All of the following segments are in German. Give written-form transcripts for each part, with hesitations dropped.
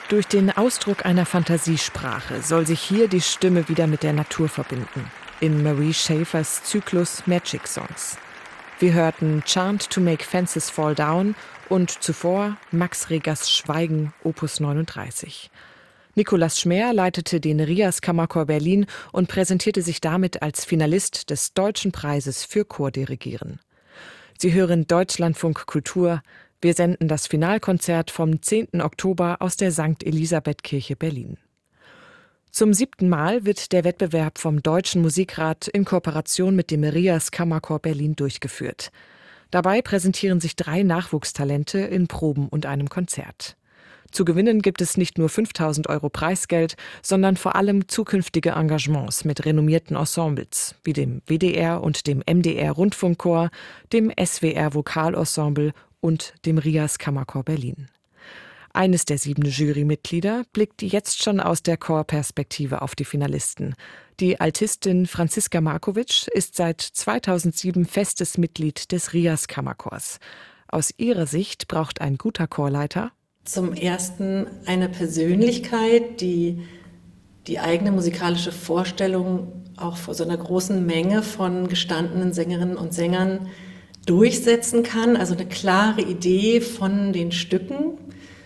Durch den Ausdruck einer Fantasiesprache soll sich hier die Stimme wieder mit der Natur verbinden. In Marie Schaefers Zyklus Magic Songs. Wir hörten Chant to Make Fences Fall Down und zuvor Max Regers Schweigen, Opus 39. Nikolaus Schmeer leitete den RIAS Kammerchor Berlin und präsentierte sich damit als Finalist des Deutschen Preises für Chordirigieren. Sie hören Deutschlandfunk Kultur. Wir senden das Finalkonzert vom 10. Oktober aus der St. Elisabeth-Kirche Berlin. Zum 7. Mal wird der Wettbewerb vom Deutschen Musikrat in Kooperation mit dem RIAS Kammerchor Berlin durchgeführt. Dabei präsentieren sich 3 Nachwuchstalente in Proben und einem Konzert. Zu gewinnen gibt es nicht nur 5.000 € Preisgeld, sondern vor allem zukünftige Engagements mit renommierten Ensembles wie dem WDR und dem MDR Rundfunkchor, dem SWR Vokalensemble und dem RIAS Kammerchor Berlin. Eines der 7 Jurymitglieder blickt jetzt schon aus der Chorperspektive auf die Finalisten. Die Altistin Franziska Markovic ist seit 2007 festes Mitglied des RIAS Kammerchors. Aus ihrer Sicht braucht ein guter Chorleiter zum Ersten eine Persönlichkeit, die die eigene musikalische Vorstellung auch vor so einer großen Menge von gestandenen Sängerinnen und Sängern durchsetzen kann, also eine klare Idee von den Stücken.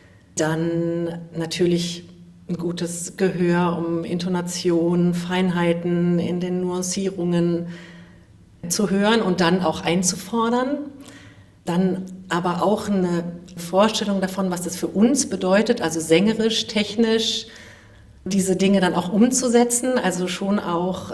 Dann natürlich ein gutes Gehör, um Intonation, Feinheiten in den Nuancierungen zu hören und dann auch einzufordern. Dann aber auch eine Vorstellung davon, was das für uns bedeutet, also sängerisch, technisch, diese Dinge dann auch umzusetzen, also schon auch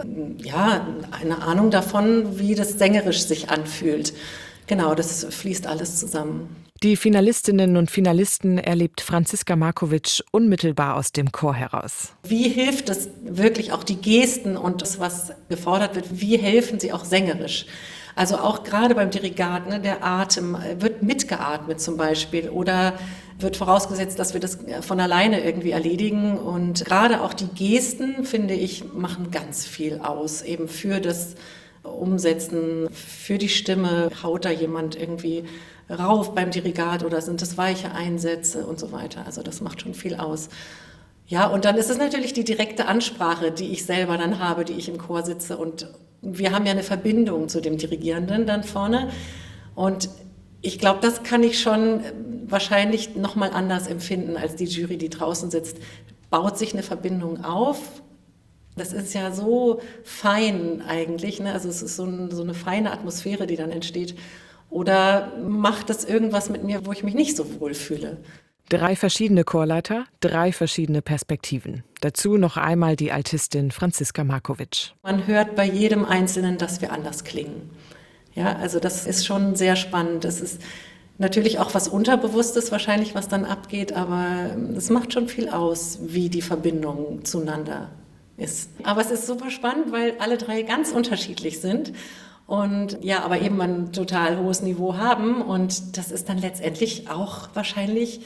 eine Ahnung davon, wie das sängerisch sich anfühlt. Genau, das fließt alles zusammen. Die Finalistinnen und Finalisten erlebt Franziska Markovic unmittelbar aus dem Chor heraus. Wie hilft es wirklich auch die Gesten und das, was gefordert wird, wie helfen sie auch sängerisch? Also auch gerade beim Dirigat, der Atem, wird mitgeatmet zum Beispiel oder wird vorausgesetzt, dass wir das von alleine irgendwie erledigen. Und gerade auch die Gesten, finde ich, machen ganz viel aus, eben für das Umsetzen, für die Stimme. Haut da jemand irgendwie rauf beim Dirigat oder sind das weiche Einsätze und so weiter. Also das macht schon viel aus. Ja, und dann ist es natürlich die direkte Ansprache, die ich selber dann habe, die ich im Chor sitze. Und wir haben ja eine Verbindung zu dem Dirigierenden dann vorne. Und ich glaube, das kann ich schon wahrscheinlich nochmal anders empfinden als die Jury, die draußen sitzt. Baut sich eine Verbindung auf. Das ist ja so fein eigentlich, Also es ist so eine feine Atmosphäre, die dann entsteht. Oder macht das irgendwas mit mir, wo ich mich nicht so wohl fühle? 3 verschiedene Chorleiter, 3 verschiedene Perspektiven. Dazu noch einmal die Altistin Franziska Markovic. Man hört bei jedem Einzelnen, dass wir anders klingen. Ja, also das ist schon sehr spannend. Das ist natürlich auch was Unterbewusstes wahrscheinlich, was dann abgeht, aber es macht schon viel aus, wie die Verbindung zueinander ist. Aber es ist super spannend, weil alle 3 ganz unterschiedlich sind. Und ja, aber eben ein total hohes Niveau haben und das ist dann letztendlich auch wahrscheinlich,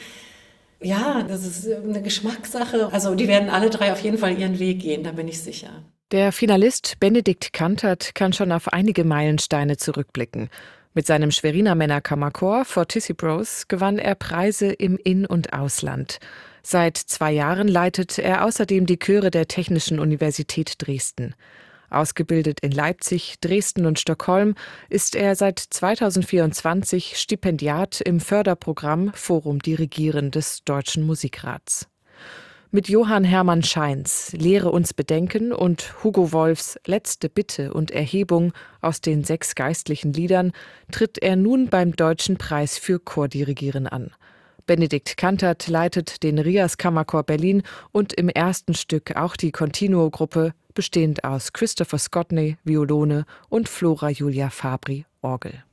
das ist eine Geschmackssache. Also die werden alle 3 auf jeden Fall ihren Weg gehen, da bin ich sicher. Der Finalist Benedikt Kantert kann schon auf einige Meilensteine zurückblicken. Mit seinem Schweriner Männerkammerchor Fortissi Bros gewann er Preise im In- und Ausland. Seit 2 Jahren leitet er außerdem die Chöre der Technischen Universität Dresden. Ausgebildet in Leipzig, Dresden und Stockholm, ist er seit 2024 Stipendiat im Förderprogramm Forum Dirigieren des Deutschen Musikrats. Mit Johann Hermann Scheins Lehre uns Bedenken und Hugo Wolfs Letzte Bitte und Erhebung aus den 6 geistlichen Liedern tritt er nun beim Deutschen Preis für Chordirigieren an. Benedikt Kantert leitet den RIAS Kammerchor Berlin und im ersten Stück auch die Continuo-Gruppe, bestehend aus Christopher Scotney, Violone und Flora Julia Fabri, Orgel.